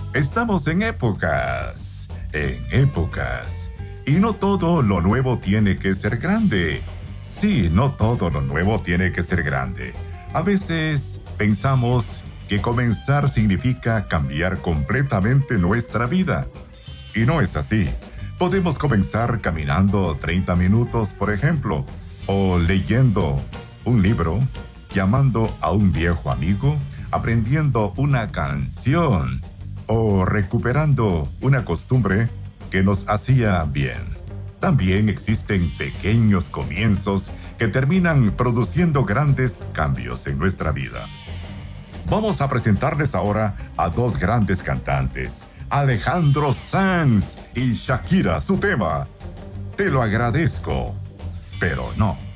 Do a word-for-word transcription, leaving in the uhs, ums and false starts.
Estamos en épocas, en épocas. Y no todo lo nuevo tiene que ser grande. Sí, no todo lo nuevo tiene que ser grande. A veces pensamos que comenzar significa cambiar completamente nuestra vida. Y no es así. Podemos comenzar caminando treinta minutos, por ejemplo, o leyendo un libro, llamando a un viejo amigo, aprendiendo una canción o recuperando una costumbre que nos hacía bien. También existen pequeños comienzos que terminan produciendo grandes cambios en nuestra vida. Vamos a presentarles ahora a dos grandes cantantes, Alejandro Sanz y Shakira, su tema, Te lo agradezco, pero no.